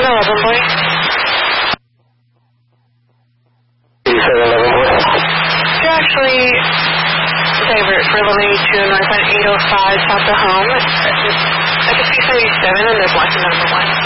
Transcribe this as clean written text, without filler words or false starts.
11, boy. 8711, boy. You're actually divert for 1182 north on 805 south of home. I can see 37 and there's lesson number 1.